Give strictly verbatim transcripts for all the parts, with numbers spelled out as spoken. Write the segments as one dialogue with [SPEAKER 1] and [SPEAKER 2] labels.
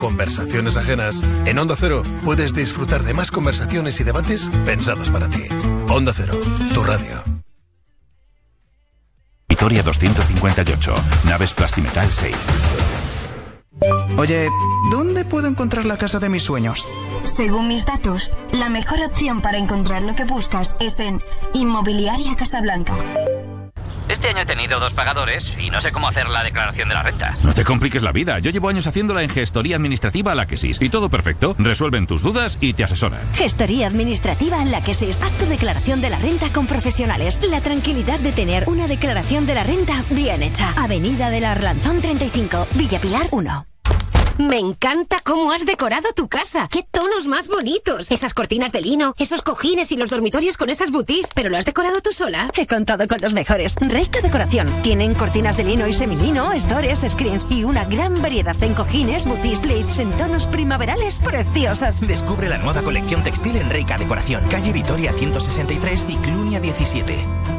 [SPEAKER 1] Conversaciones ajenas. En Onda Cero puedes disfrutar de más conversaciones y debates pensados para ti. Onda Cero, tu radio.
[SPEAKER 2] Vitoria doscientos cincuenta y ocho, naves Plastimetal seis.
[SPEAKER 3] Oye, ¿dónde puedo encontrar la casa de mis sueños?
[SPEAKER 4] Según mis datos, la mejor opción para encontrar lo que buscas es en Inmobiliaria Casablanca.
[SPEAKER 5] Este año he tenido dos pagadores y no sé cómo hacer la declaración de la renta.
[SPEAKER 2] No te compliques la vida. Yo llevo años haciéndola en Gestoría Administrativa Laquesis. Y todo perfecto. Resuelven tus dudas y te asesoran.
[SPEAKER 6] Gestoría Administrativa Laquesis. Haz tu declaración de la renta con profesionales. La tranquilidad de tener una declaración de la renta bien hecha. Avenida del Arlanzón treinta y cinco, Villa Pilar uno.
[SPEAKER 7] Me encanta cómo has decorado tu casa. ¡Qué tonos más bonitos! Esas cortinas de lino, esos cojines y los dormitorios con esas boutis. ¿Pero lo has decorado tú sola?
[SPEAKER 6] He contado con los mejores. Reika Decoración. Tienen cortinas de lino y semilino, stores, screens y una gran variedad en cojines, boutis, plates en tonos primaverales preciosas.
[SPEAKER 8] Descubre la nueva colección textil en Reika Decoración. Calle Vitoria ciento sesenta y tres y Clunia diecisiete.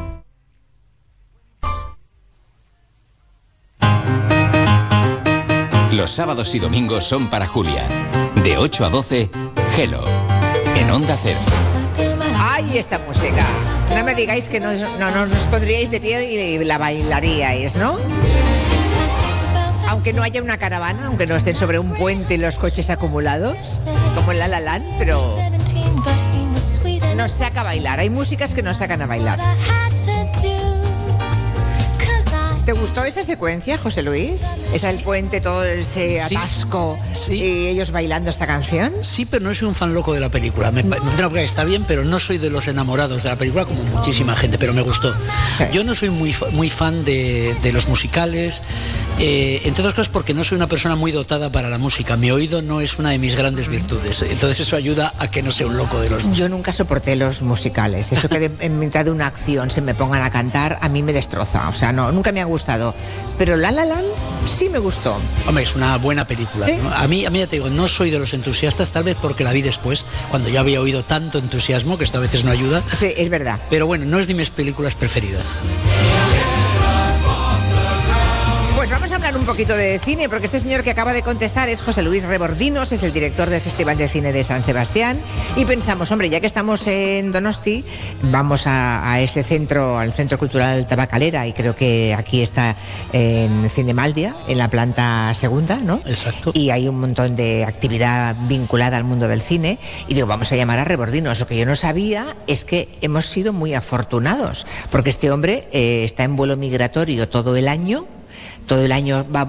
[SPEAKER 9] Los sábados y domingos son para Julia. De ocho a doce, Hello, en Onda Cero.
[SPEAKER 10] ¡Ay, esta música! No me digáis que no, no, no nos pondríais de pie y la bailaríais, ¿no? Aunque no haya una caravana, aunque no estén sobre un puente los coches acumulados, como en La La Land, pero nos saca a bailar. Hay músicas que nos sacan a bailar. ¿Te gustó esa secuencia, José Luis? ¿Es el puente, todo ese atasco sí, sí. y ellos bailando esta canción?
[SPEAKER 11] Sí, pero no soy un fan loco de la película. Me, me está bien, pero no soy de los enamorados de la película como muchísima gente, pero me gustó. Sí. Yo no soy muy, muy fan de, de los musicales, eh, entre otras cosas porque no soy una persona muy dotada para la música. Mi oído no es una de mis grandes virtudes, entonces eso ayuda a que no sea un loco de los...
[SPEAKER 10] Yo nunca soporté los musicales. Eso que de, en mitad de una acción se me pongan a cantar, a mí me destroza. O sea, no, nunca me ha gustado, pero La La Land sí me gustó.
[SPEAKER 11] Hombre, es una buena película, ¿sí? ¿no? A mí, a mí ya te digo, no soy de los entusiastas, tal vez porque la vi después, cuando ya había oído tanto entusiasmo, que esto a veces no ayuda.
[SPEAKER 10] Sí, es verdad.
[SPEAKER 11] Pero bueno, no es de mis películas preferidas.
[SPEAKER 10] Pues vamos a hablar un poquito de cine, porque este señor que acaba de contestar es José Luis Rebordinos, es el director del Festival de Cine de San Sebastián, y pensamos, hombre, ya que estamos en Donosti, vamos a, a ese centro, al Centro Cultural Tabacalera, y creo que aquí está en Cinemaldia, en la planta segunda, ¿no?
[SPEAKER 11] Exacto.
[SPEAKER 10] Y hay un montón de actividad vinculada al mundo del cine, y digo, vamos a llamar a Rebordinos. Lo que yo no sabía es que hemos sido muy afortunados, porque este hombre eh, está en vuelo migratorio todo el año. Todo el año va,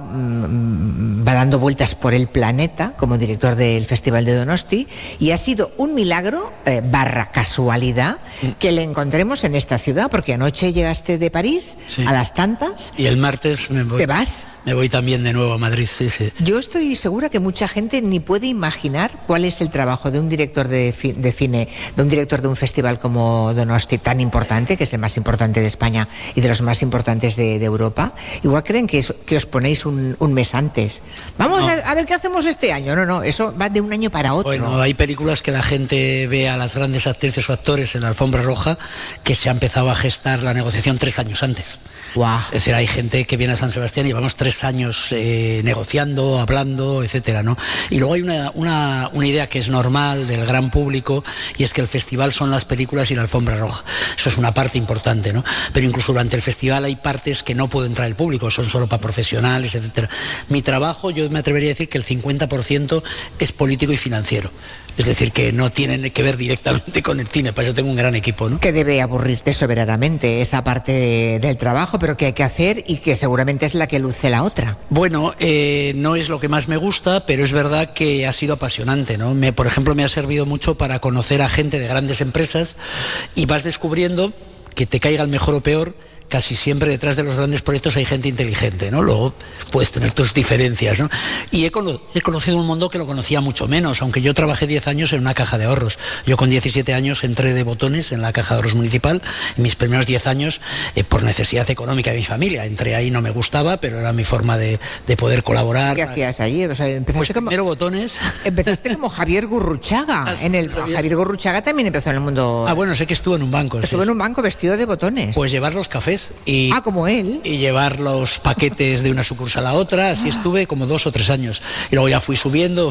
[SPEAKER 10] va dando vueltas por el planeta como director del Festival de Donosti, y ha sido un milagro, eh, barra casualidad, que le encontremos en esta ciudad, porque anoche llegaste de París, sí, a las tantas.
[SPEAKER 11] Y el martes me voy.
[SPEAKER 10] ¿Te vas?
[SPEAKER 11] Me voy también de nuevo a Madrid, sí, sí.
[SPEAKER 10] Yo estoy segura que mucha gente ni puede imaginar cuál es el trabajo de un director de, fi- de cine, de un director de un festival como Donosti, tan importante, que es el más importante de España y de los más importantes de, de Europa. Igual creen que, es, que os ponéis un, un mes antes. Vamos no. a, a ver qué hacemos este año. No, no, eso va de un año para otro.
[SPEAKER 11] Bueno, hay películas que la gente ve a las grandes actrices o actores en la alfombra roja, que se ha empezado a gestar la negociación tres años antes.
[SPEAKER 10] Wow.
[SPEAKER 11] Es decir, hay gente que viene a San Sebastián y llevamos tres años eh, negociando, hablando, etcétera, ¿no? Y luego hay una, una, una idea que es normal del gran público, y es que el festival son las películas y la alfombra roja. Eso es una parte importante, ¿no? Pero incluso durante el festival hay partes que no puede entrar el público, son solo para profesionales, etcétera. Mi trabajo, yo me atrevería a decir que el cincuenta por ciento es político y financiero. Es decir, que no tienen que ver directamente con el cine. Para eso tengo un gran equipo, ¿no?
[SPEAKER 10] Que debe aburrirte soberanamente esa parte de, del trabajo, pero que hay que hacer y que seguramente es la que luce la otra.
[SPEAKER 11] Bueno, eh, no es lo que más me gusta, pero es verdad que ha sido apasionante, ¿no? Me, por ejemplo, me ha servido mucho para conocer a gente de grandes empresas, y vas descubriendo que te caiga el mejor o peor. Casi siempre detrás de los grandes proyectos hay gente inteligente, ¿no? Luego puedes tener tus diferencias, ¿no? Y he, cono- he conocido un mundo que lo conocía mucho menos, aunque yo trabajé diez años en una caja de ahorros. Yo con diecisiete años entré de botones en la caja de ahorros municipal, en mis primeros diez años, eh, por necesidad económica de mi familia. Entré ahí, no me gustaba, pero era mi forma de, de poder colaborar.
[SPEAKER 10] ¿Qué hacías allí? O sea, empezaste
[SPEAKER 11] pues
[SPEAKER 10] como...
[SPEAKER 11] primero botones.
[SPEAKER 10] Empezaste como Javier Gurruchaga.
[SPEAKER 11] Ah, sí,
[SPEAKER 10] en el... Javier Gurruchaga también empezó en el mundo...
[SPEAKER 11] Ah, bueno, sé que estuvo en un banco.
[SPEAKER 10] Estuvo
[SPEAKER 11] sí.
[SPEAKER 10] en un banco vestido de botones.
[SPEAKER 11] Pues llevar los cafés y...
[SPEAKER 10] Ah, como él.
[SPEAKER 11] Y llevar los paquetes de una sucursal a otra, así estuve como dos o tres años. Y luego ya fui subiendo,